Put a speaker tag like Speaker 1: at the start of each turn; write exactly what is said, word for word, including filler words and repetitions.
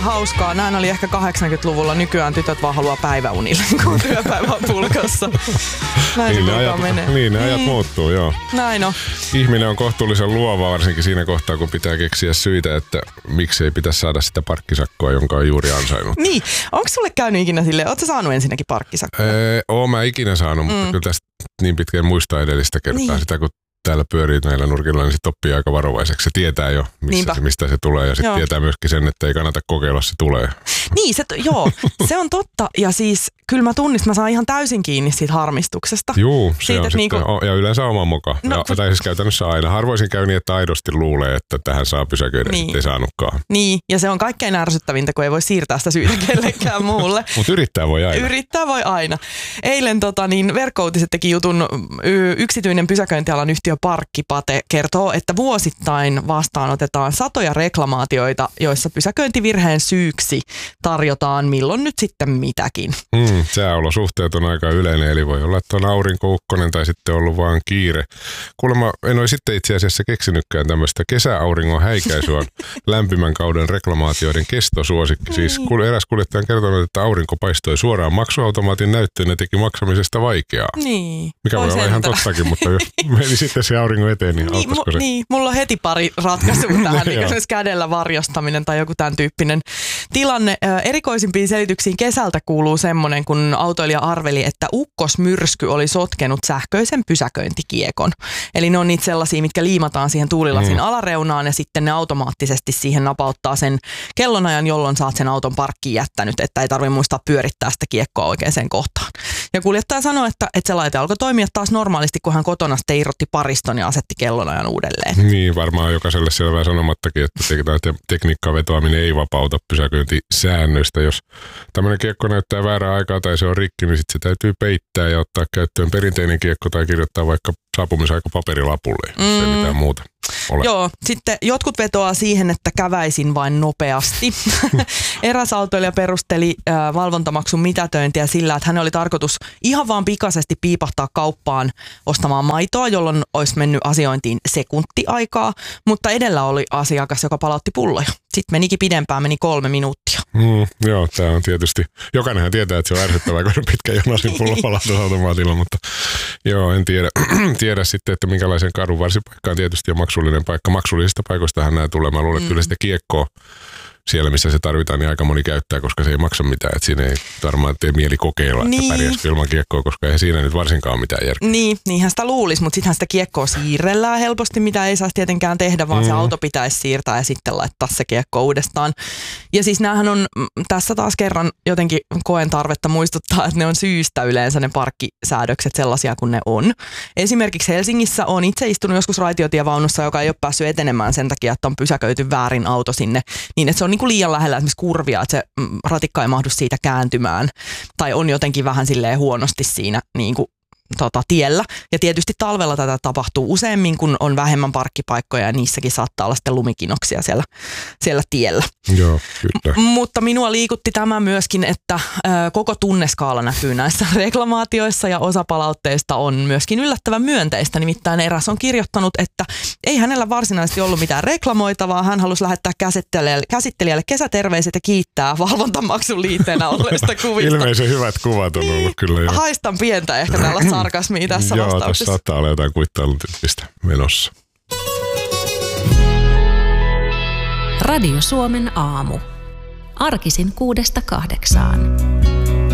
Speaker 1: Hauskaa. Näin oli ehkä kahdeksankymmentäluvulla. Nykyään tytöt vaan haluaa päiväunille, kun työpäivä on pulkassa. Näin
Speaker 2: niin
Speaker 1: se
Speaker 2: ne ajat,
Speaker 1: menee.
Speaker 2: Niin, ne ajat mm. muuttuu, joo.
Speaker 1: Näin on.
Speaker 2: Ihminen on kohtuullisen luova, varsinkin siinä kohtaa, kun pitää keksiä syitä, että miksi ei pitäisi saada sitä parkkisakkoa, jonka on juuri ansainnut.
Speaker 1: Niin. Onko sulle käynyt ikinä silleen, ootko sä saanut ensinnäkin parkkisakkoa?
Speaker 2: Ee, oon mä ikinä saanut, mm. mutta kyllä tästä niin pitkään muistaa edellistä kertaa niin. Sitä, kun täällä pyörii näillä nurkilla, niin sit oppii aika varovaiseksi. Se tietää jo, missä se, mistä se tulee, ja sitten tietää myöskin sen, että ei kannata kokeilla, se tulee.
Speaker 1: Niin, se, joo, se on totta. Ja siis kyllä mä tunnistan, mä saan ihan täysin kiinni siitä harmistuksesta.
Speaker 2: Juu, se
Speaker 1: siitä,
Speaker 2: on sitten,
Speaker 1: niinku,
Speaker 2: ja yleensä oma moka. No, ja, tai siis käytännössä aina. Harvoisin käy niin, että aidosti luulee, että tähän saa pysäköidä, niin. Sitten ei saanutkaan.
Speaker 1: Niin, ja se on kaikkein ärsyttävintä, kun ei voi siirtää sitä syytä kellekään muulle.
Speaker 2: Mutta yrittää voi aina.
Speaker 1: Yrittää voi aina. Eilen tota, niin Verkko-Uutiset teki jutun, y- yksityinen pysäköintialan yhtiö Parkkipate kertoo, että vuosittain vastaanotetaan satoja reklamaatioita, joissa pysäköintivirheen syyksi tarjotaan milloin nyt sitten mitäkin.
Speaker 2: Mm, sääolosuhteet on aika yleinen, eli voi olla, että on aurinkoukkonen tai sitten ollut vaan kiire. Kuulemma en ole sitten itse asiassa keksinytkään tämmöistä kesäauringon häikäisyä on lämpimän kauden reklamaatioiden kestosuosikki. Siis eräs kuljettaja on kertonut, että aurinko paistoi suoraan maksuautomaatin näyttöön ja teki maksamisesta vaikeaa.
Speaker 1: Niin.
Speaker 2: Mikä voi olla ihan tottakin, mutta jos meni sitten se auringon eteen, niin
Speaker 1: niin,
Speaker 2: auttaisiko se?
Speaker 1: Niin, mulla on heti pari ratkaisua tähän, niin esimerkiksi kädellä varjostaminen tai joku tämän tyyppinen tilanne. Erikoisimpiin selityksiin kesältä kuuluu semmoinen, kun autoilija arveli, että ukkosmyrsky oli sotkenut sähköisen pysäköintikiekon. Eli ne on niitä sellaisia, mitkä liimataan siihen tuulilasin mm. alareunaan ja sitten ne automaattisesti siihen napauttaa sen kellonajan, jolloin saat sen auton parkkiin jättänyt, että ei tarvitse muistaa pyörittää sitä kiekkoa oikeaan kohtaan. Ja kuljettaja sanoi, että, että se laite alkoi toimia taas normaalisti, kun hän kotona sitten irrotti pariston ja asetti kellonajan uudelleen.
Speaker 2: Niin, varmaan jokaiselle selvää sanomattakin, että te- tekniikkaa vetoaminen ei vapauta pysäköintisäännöistä. Jos tämmöinen kiekko näyttää väärää aikaa tai se on rikki, niin sitten se täytyy peittää ja ottaa käyttöön perinteinen kiekko tai kirjoittaa vaikka saapumisaika paperilapulle, jos mm. ei mitään muuta ole.
Speaker 1: Joo, sitten jotkut vetoaa siihen, että käväisin vain nopeasti. Eräs autoilija perusteli äh, valvontamaksun mitätöintiä sillä, että hänen oli tarkoitus ihan vaan pikaisesti piipahtaa kauppaan ostamaan maitoa, jolloin olisi mennyt asiointiin sekuntiaikaa, mutta edellä oli asiakas, joka palautti pulloja. Sitten menikin pidempään, meni kolme minuuttia.
Speaker 2: Mm, joo, tämä on tietysti, jokainenhan tietää, että se on ärsyttävää, kun pitkä jona siinä pullopalautusautomaatilla, mutta joo, en tiedä, tiedä sitten, että minkälaisen kadun varsipaikka on tietysti jo maksullinen paikka. Maksullisista paikoistahan nämä tulee. Mä luulen, että mm. kyllä sitä kiekkoa siellä, missä se tarvitaan, niin aika moni käyttää, koska se ei maksa mitään. Että siinä ei varmaan tee mieli kokeilla, niin. Että pärjäisi ilman kiekkoa, koska ei siinä nyt varsinkaan ole mitään järkeä.
Speaker 1: Niin, niinhän sitä luulisi, mutta sittenhän sitä kiekkoa siirrellään helposti, mitä ei saisi tietenkään tehdä, vaan mm. se auto pitäisi siirtää ja sitten laittaa se kiekko uudestaan. Ja siis näähän on, tässä taas kerran jotenkin koen tarvetta muistuttaa, että ne on syystä yleensä ne parkkisäädökset sellaisia kuin ne on. Esimerkiksi Helsingissä on itse istunut joskus raitiotievaunussa, joka ei ole päässyt etenemään sen takia, että on pysäköity väärin auto sinne, niin että se on niin kuin liian lähellä esimerkiksi kurvia, että se ratikka ei mahdu siitä kääntymään. Tai on jotenkin vähän silleen huonosti siinä niin kuin Tota, tiellä. Ja tietysti talvella tätä tapahtuu useammin, kun on vähemmän parkkipaikkoja ja niissäkin saattaa olla sitten lumikinoksia siellä, siellä tiellä.
Speaker 2: Joo, kyllä.
Speaker 1: M- mutta minua liikutti tämä myöskin, että ö, koko tunneskaala näkyy näissä reklamaatioissa ja osa palautteista on myöskin yllättävän myönteistä. Nimittäin eräs on kirjoittanut, että ei hänellä varsinaisesti ollut mitään reklamoitavaa. Hän halusi lähettää käsittelijälle, käsittelijälle kesäterveiset ja kiittää valvontamaksun liitteenä olleista kuvista.
Speaker 2: Ilmeisen hyvät kuvat on ollut kyllä jo.
Speaker 1: Haistan pientä ehkä tällaista sarkasmia tässä
Speaker 2: Joo,
Speaker 1: vastauksessa.
Speaker 2: tässä saattaa olla jotain kuittailun tyyppistä menossa.
Speaker 3: Radio Suomen aamu. Arkisin kuudesta kahdeksaan.